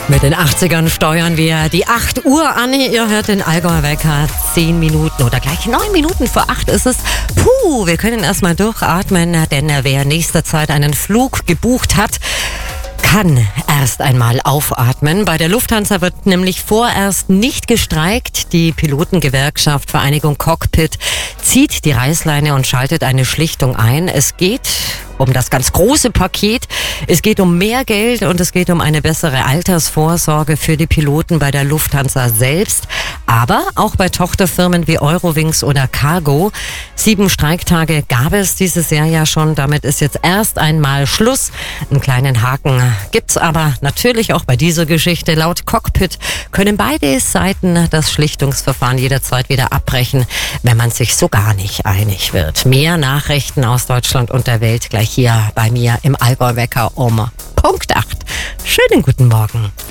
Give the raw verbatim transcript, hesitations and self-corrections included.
Mit den achtzigern steuern wir die acht Uhr an. Ihr hört den Allgäuer Wecker. zehn Minuten oder gleich neun Minuten vor acht ist es. Puh, wir können erstmal durchatmen, denn wer nächster Zeit einen Flug gebucht hat, kann erst einmal aufatmen. Bei der Lufthansa wird nämlich vorerst nicht gestreikt. Die Pilotengewerkschaft Vereinigung Cockpit zieht die Reißleine und schaltet eine Schlichtung ein. Es geht um das ganz große Paket. Es geht um mehr Geld und es geht um eine bessere Altersvorsorge für die Piloten bei der Lufthansa selbst, aber auch bei Tochterfirmen wie Eurowings oder Cargo. Sieben Streiktage gab es dieses Jahr ja schon. Damit ist jetzt erst einmal Schluss. Einen kleinen Haken gibt's aber natürlich auch bei dieser Geschichte. Laut Cockpit können beide Seiten das Schlichtungsverfahren jederzeit wieder abbrechen, wenn man sich so gar nicht einig wird. Mehr Nachrichten aus Deutschland und der Welt gleich hier bei mir im Allgäuer Wecker um Punkt acht. Schönen guten Morgen.